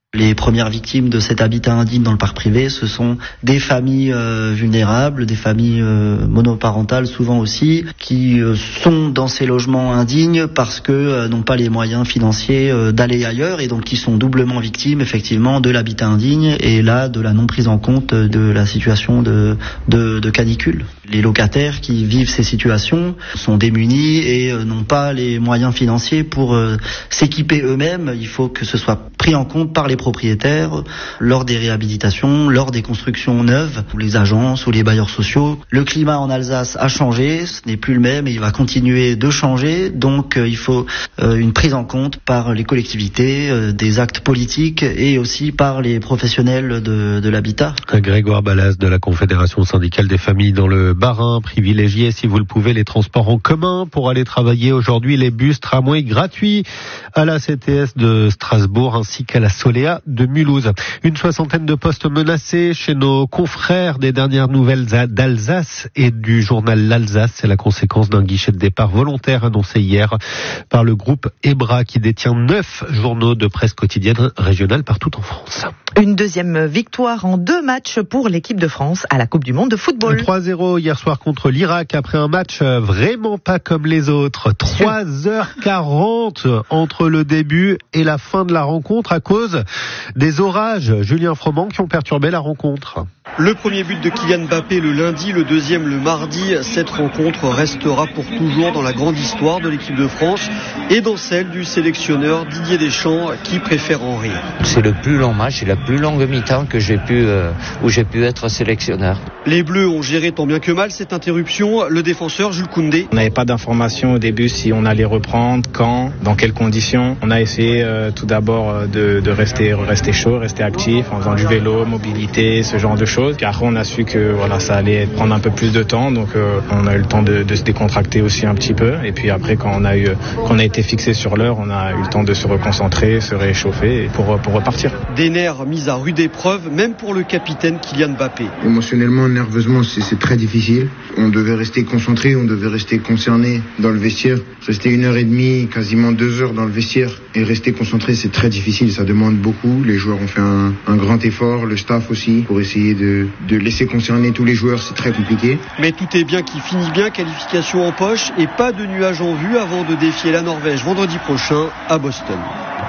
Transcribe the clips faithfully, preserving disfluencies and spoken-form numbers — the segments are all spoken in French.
Les premières victimes de cet habitat indigne dans le parc privé, ce sont des familles euh, vulnérables, des familles euh, monoparentales souvent aussi, qui euh, sont dans ces logements indignes parce que euh, n'ont pas les moyens financiers euh, d'aller ailleurs et donc qui sont doublement victimes effectivement de l'habitat indigne et là de la non prise en compte de la situation de, de, de canicule. Les locataires qui vivent ces situations sont démunis et euh, n'ont pas les moyens financiers pour euh, s'équiper eux-mêmes. Il faut que ce soit pris en compte par les propriétaires lors des réhabilitations, lors des constructions neuves, ou les agences ou les bailleurs sociaux. Le climat en Alsace a changé, ce n'est plus le même et il va continuer de changer. Donc euh, il faut euh, une prise en compte par les collectivités, euh, des actes politiques et aussi par les professionnels de, de l'habitat. Grégoire Ballas de la Confédération syndicale des familles dans le Bas-Rhin. Privilégiez, si vous le pouvez, les transports en commun pour aller travailler. Aujourd'hui, les bus tramways gratuits à la C T S de Strasbourg ainsi qu'à la Soléa de Mulhouse. Une soixantaine de postes menacés chez nos confrères des dernières nouvelles d'Alsace et du journal L'Alsace. C'est la conséquence d'un guichet de départ volontaire annoncé hier par le groupe EBRA qui détient neuf journaux de presse quotidienne régionale partout en France. Une deuxième victoire en deux matchs pour l'équipe de France à la Coupe du Monde de football. trois zéro hier soir contre l'Irak après un match vraiment pas comme les autres. trois heures quarante entre le début et la fin de la rencontre à cause des orages, Julien Froment, qui ont perturbé la rencontre. Le premier but de Kylian Mbappé le lundi, le deuxième le mardi. Cette rencontre restera pour toujours dans la grande histoire de l'équipe de France et dans celle du sélectionneur Didier Deschamps qui préfère en rire. C'est le plus long match et la plus longue mi-temps que j'ai pu, euh, où j'ai pu être sélectionneur. Les Bleus ont géré tant bien que mal cette interruption. Le défenseur Jules Koundé. On n'avait pas d'informations au début si on allait reprendre, quand, dans quelles conditions. On a essayé euh, tout d'abord de, de rester, rester chaud, rester actif en faisant du vélo, mobilité, ce genre de choses. Puis après on a su que voilà, ça allait prendre un peu plus de temps, donc euh, on a eu le temps de, de se décontracter aussi un petit peu. Et puis après quand on a, eu, quand on a été fixé sur l'heure, on a eu le temps de se reconcentrer, se réchauffer pour, pour repartir. Des nerfs mis à rude épreuve, même pour le capitaine Kylian Mbappé. Émotionnellement, nerveusement, c'est, c'est très difficile. On devait rester concentré, on devait rester concerné dans le vestiaire. Rester une heure et demie, quasiment deux heures dans le vestiaire et rester concentré, c'est très difficile. Ça demande beaucoup. Les joueurs ont fait un, un grand effort, le staff aussi, pour essayer de, de laisser concerner tous les joueurs. C'est très compliqué. Mais tout est bien qui finit bien. Qualification en poche et pas de nuages en vue avant de défier la Norvège vendredi prochain à Boston.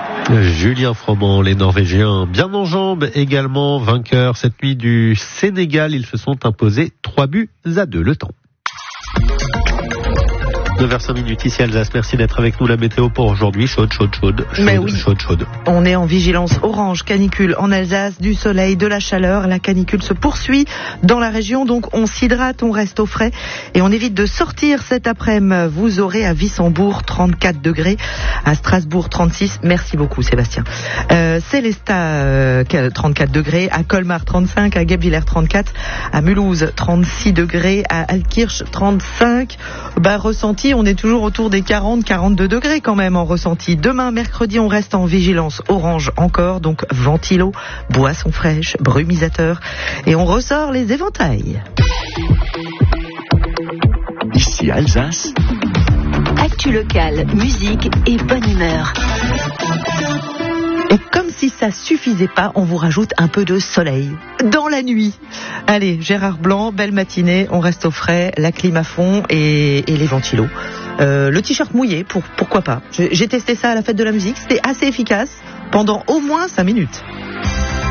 Julien Froment, les Norvégiens bien en jambes également, vainqueurs cette nuit du Sénégal. Ils se sont imposés trois buts à deux. Le temps. neuf heures cinq minutes ici Alsace, merci d'être avec nous. La météo pour aujourd'hui, chaude, chaude, chaude, chaude, Mais oui. chaude, chaude. On est en vigilance orange, canicule en Alsace, du soleil, de la chaleur. La canicule se poursuit dans la région, donc on s'hydrate, on reste au frais et on évite de sortir cet après-midi. Vous aurez à Wissembourg trente-quatre degrés, à Strasbourg trente-six. Merci beaucoup Sébastien. Euh, Célestat euh, trente-quatre degrés, à Colmar trente-cinq, à Guebwiller trente-quatre, à Mulhouse trente-six degrés, à Altkirch trente-cinq. Bah ressenti, on est toujours autour des quarante à quarante-deux degrés quand même en ressenti. Demain, mercredi, on reste en vigilance orange encore, donc ventilo, boissons fraîches, brumisateur, et on ressort les éventails. Ici Alsace. Actu locale, musique et bonne humeur. Et comme si ça suffisait pas, on vous rajoute un peu de soleil dans la nuit. Allez, Gérard Blanc, belle matinée, on reste au frais, la clim à fond et, et les ventilos. Euh, le t-shirt mouillé, pour, pourquoi pas. J'ai testé ça à la fête de la musique, c'était assez efficace pendant au moins cinq minutes.